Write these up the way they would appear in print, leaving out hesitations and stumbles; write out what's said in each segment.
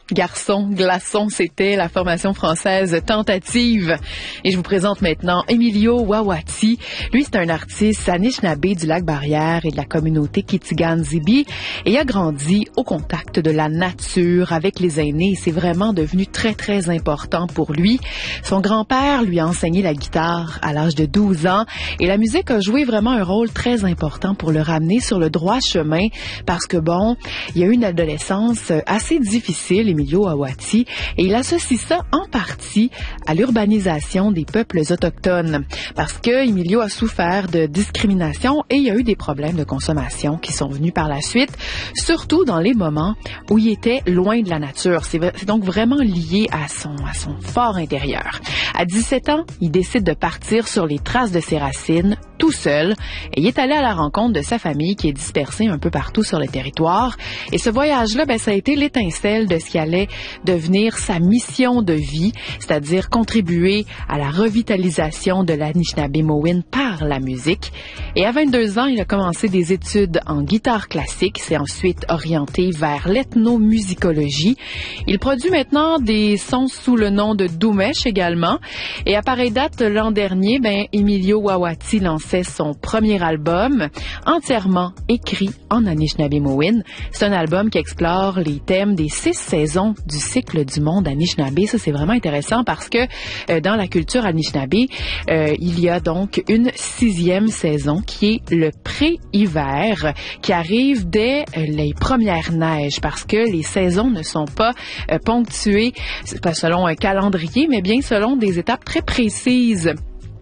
Garçon, glaçon, c'était la formation française Tentative. Et je vous présente maintenant Emilio Wawati. Lui, c'est un artiste Anishinaabe du Lac-Barrière et de la communauté Kitigan-Zibi. Et il a grandi au contact de la nature avec les aînés. C'est vraiment devenu très, très important pour lui. Son grand-père lui a enseigné la guitare à l'âge de 12 ans. Et la musique a joué vraiment un rôle très important pour le ramener sur le droit chemin. Parce que bon, il a eu une adolescence assez difficile, Emilio Wawati, et il associe ça en partie à l'urbanisation des peuples autochtones. Parce que Emilio a souffert de discrimination et il y a eu des problèmes de consommation qui sont venus par la suite, surtout dans les moments où il était loin de la nature. C'est donc vraiment lié à son fort intérieur. À 17 ans, il décide de partir sur les traces de ses racines tout seul et il est allé à la rencontre de sa famille qui est dispersée un peu partout sur le territoire. Et ce voyage-là, ça a été l'étincelle de ce qui allait devenir sa mission de vie, c'est-à-dire contribuer à la revitalisation de l'Anishinaabe-Mowin par la musique. Et à 22 ans, il a commencé des études en guitare classique, s'est ensuite orienté vers l'ethnomusicologie. Il produit maintenant des sons sous le nom de Doumesh également. Et à pareille date, l'an dernier, Emilio Wawati lançait son premier album entièrement écrit en Anishinaabe-Mowin. C'est un album qui explore les thèmes des 6 saisons du cycle du monde Anishinaabe. Ça, c'est vraiment intéressant parce que dans la culture Anishinaabe, il y a donc une 6e saison qui est le pré-hiver qui arrive dès les premières neiges parce que les saisons ne sont pas ponctuées pas selon un calendrier, mais bien selon des étapes très précises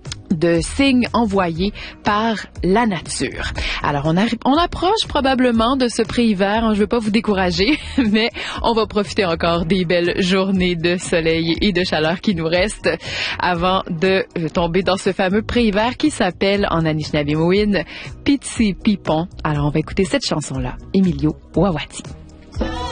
de signes envoyés par la nature. Alors, on approche probablement de ce pré-hiver. Je ne veux pas vous décourager, mais on va profiter encore des belles journées de soleil et de chaleur qui nous restent avant de tomber dans ce fameux pré-hiver qui s'appelle en Anishinaabe-Mowin Pitsi Pipon. Alors, on va écouter cette chanson-là, Emilio Wawati.